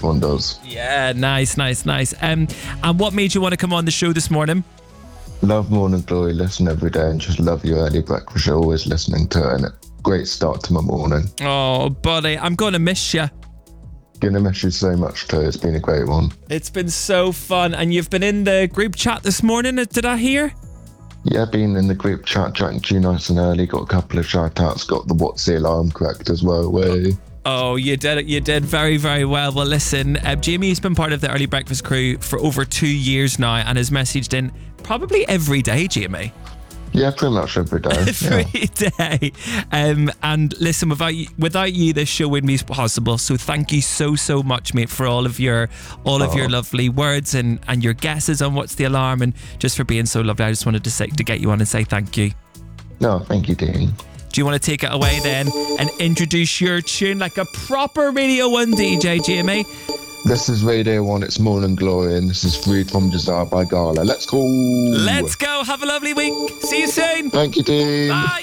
everyone does. Yeah, nice. And what made you want to come on the show this morning? Love Morning Glory, listen every day, and just love your early breakfast show, always listening to it, and great start to my morning. Oh, buddy, I'm going to miss you. Gonna miss you so much too, it's been a great one. It's been so fun, and you've been in the group chat this morning, did I hear? Yeah, been in the group chat, chatting to you nice and early, got a couple of shout outs, got the What's the Alarm correct as well. Oh, you did it. You did very, very well. Well, listen, Jamie's been part of the Early Breakfast crew for over 2 years now and has messaged in probably every day, Jamie. Yeah, pretty much every day. Every day. And listen, without you, this show wouldn't be possible. So thank you so much, mate, for all of your lovely words and your guesses on What's the Alarm, and just for being so lovely. I just wanted to get you on and say thank you. No, thank you, Dean. Do you want to take it away then and introduce your tune like a proper Radio 1 DJ, Jamie? This is Radio 1, it's Morning Glory, and this is Freed from Desire by Gala. Let's go! Let's go! Have a lovely week! See you soon! Thank you, Dean! Bye!